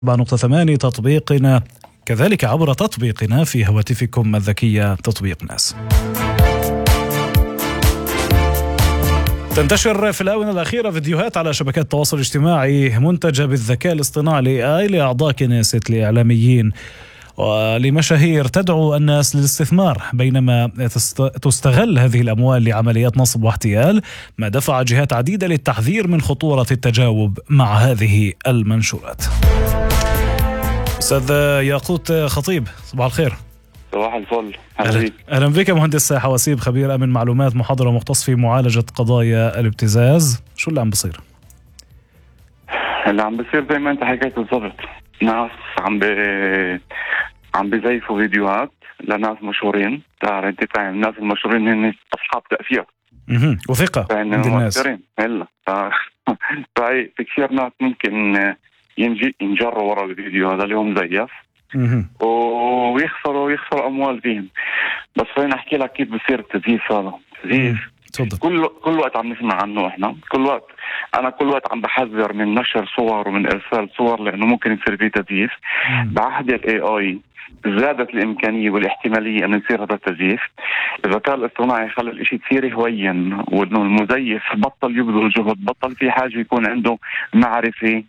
4.8 تطبيقنا، كذلك عبر تطبيقنا في هواتفكم الذكية تطبيق ناس. تنتشر في الآونة الأخيرة فيديوهات على شبكات التواصل الاجتماعي منتجة بالذكاء الاصطناعي AI لأعضاء كنيست، لإعلاميين ولمشاهير تدعو الناس للاستثمار، بينما تستغل هذه الأموال لعمليات نصب واحتيال، ما دفع جهات عديدة للتحذير من خطورة التجاوب مع هذه المنشورات. أستاذ ياقوت خطيب، صباح الخير. صباح الفل. أهلا بك مهندس حواسيب، خبير أمن معلومات، محاضرة مختص في معالجة قضايا الابتزاز. شو اللي عم بصير؟ اللي عم بصير زي ما انت حكيت بالضبط، ناس عم بزيفوا فيديوهات لناس مشهورين. انت فاهم الناس المشهورين هن اصحاب تأثير وثقة عند الناس. هلا في كثير ناس ممكن ينجروا ورا الفيديو هذا اللي هو مزيف ويخسروا اموال فيهم. بس خليني احكي لك كيف بصير التزييف هذا. التزييف كل وقت عم نسمع عنه احنا، كل وقت عم بحذر من نشر صور ومن ارسال صور، لانه ممكن يصير فيه تزييف. بعهد AI زادت الامكانيه والاحتماليه ان يصير هذا التزييف. الذكاء الاصطناعي خلى الاشي تصير هوين، وانه المزيف بطل يبذل جهد، بطل في حاجه يكون عنده معرفه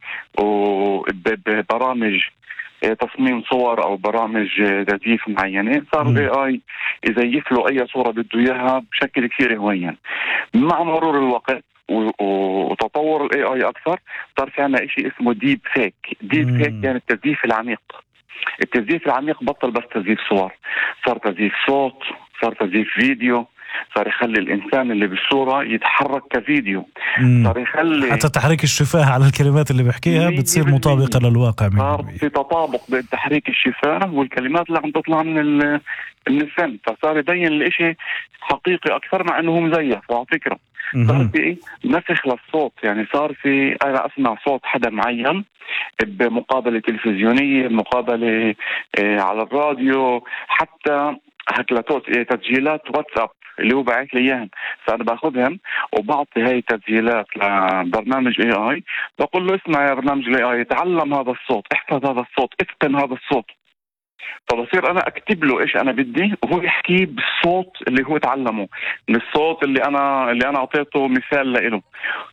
وبرامج تصميم صور او برامج تزييف معينه. صار AI يزيف له اي صوره بده اياها بشكل كثير هوين. مع مرور الوقت وتطور AI اكثر، صار في عنا شيء اسمه ديب فيك. يعني التزييف العميق. التزييف العميق بطل بس تزييف صور، صار تزييف صوت، صار تزييف فيديو، صار يخلي الإنسان اللي بالصورة يتحرك كفيديو، صار يخلي حتى تحريك الشفاه على الكلمات اللي بحكيها بتصير مطابقة للواقع. صار في تطابق بين تحريك الشفاه والكلمات اللي عم تطلع من الفم، فصار يبين الاشي حقيقي أكثر مع أنه مزيف. وعلى فكرة صار في نسخ للصوت، يعني صار في أنا أسمع صوت حدا معين بمقابلة تلفزيونية، مقابلة على الراديو، حتى تسجيلات واتساب اللي هو باعث لي اياهم، فانا باخذهم وبعطي هاي التسجيلات لبرنامج AI، بقول له اسمع يا برنامج AI، تعلم هذا الصوت، احفظ هذا الصوت، اتقن هذا الصوت. فبصير انا اكتب له ايش انا بدي وهو يحكي بالصوت اللي هو تعلمه، من الصوت اللي انا اعطيته مثال له.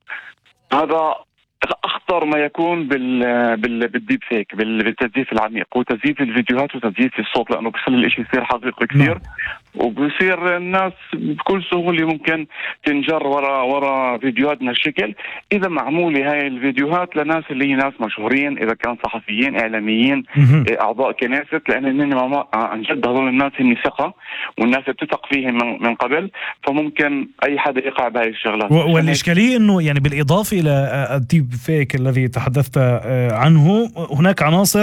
هذا أخطر ما يكون بالديب فيك، بالتزييف العميق، وتزييف الفيديوهات وتزييف الصوت، لأنه بيخلي الإشي يصير حقيقي كثير. وبصير الناس بكل سهولة ممكن تنجر ورا فيديوهات من هالشكل، إذا معمولة هاي الفيديوهات لناس اللي هي ناس مشهورين، إذا كان صحفيين، إعلاميين، أعضاء كنيست، لأن عن جد هذول الناس هن ثقة والناس بتثق فيهم من قبل، فممكن أي حدا يقع بهاي الشغلات. والإشكالية إنه يعني بالإضافة إلى الديب فيك الذي تحدثت عنه، هناك عناصر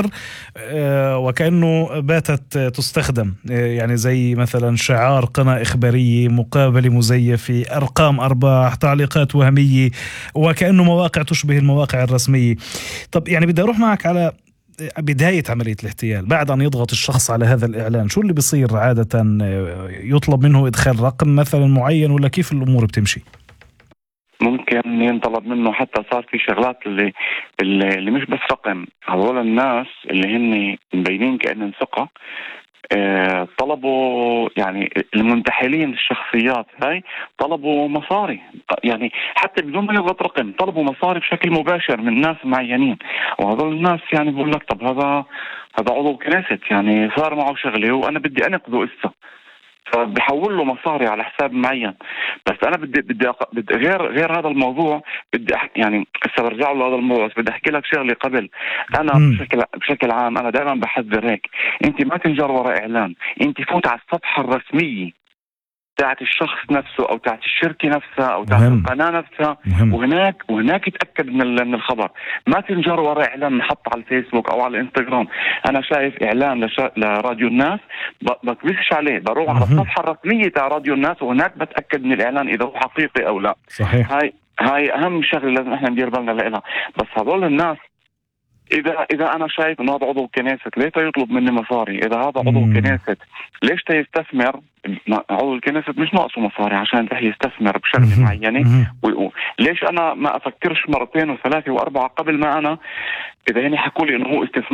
وكأنه باتت تستخدم، يعني زي مثلا شعار قناة إخبارية، مقابلة مزيفة، أرقام أرباح، تعليقات وهمية، وكأنه مواقع تشبه المواقع الرسمية. طب يعني بدي أروح معك على بداية عملية الاحتيال. بعد أن يضغط الشخص على هذا الإعلان، شو اللي بيصير عادة؟ يطلب منه إدخال رقم مثلا معين، ولا كيف الأمور بتمشي؟ ممكن ينطلب منه، حتى صار في شغلات اللي مش بس رقم. هذول الناس اللي هن مبينين كأنهم ثقة، طلبوا، يعني المنتحلين الشخصيات هاي طلبوا مصاري، يعني حتى بدون ما يضغط رقم طلبوا مصاري بشكل مباشر من ناس معينين. وهذول الناس يعني بقول لك طب هذا عضو كنيست، يعني صار معه شغله وانا بدي انقذه اسا، فبحول له مصاري على حساب معين. بس انا بدي غير هذا الموضوع، بدي يعني هسه برجع له هذا الموضوع، بس بدي احكي لك شغله قبل. انا بشكل عام انا دائما بحذر هيك، انت ما تنجر وراء اعلان، انت فوت على الصفحه الرسميه تاعت الشخص نفسه او تاعت الشركه نفسها او تاعت القناه نفسها، وهناك تاكد من الخبر. ما تنجر وراء اعلان محط على الفيسبوك او على الانستغرام. انا شايف اعلان لراديو الناس بكبسش عليه، بروح على الصفحه الرسميه تاع راديو الناس، وهناك بتاكد من الاعلان اذا هو حقيقي او لا. صحيح. هاي اهم شغله لازم احنا ندير بالنا لها. بس هذول الناس اذا انا شايف انه هذا عضو كنيسة ليش يطلب مني مصاري؟ اذا هذا عضو كنيسة ليش يستثمر؟ عضو الكنيسة مش ناقصه مصاري عشان رح يستثمر بشغله معينة. ليش انا ما افكرش مرتين وثلاثة واربعة قبل ما انا، اذا يعني حكوا لي انه هو استثمار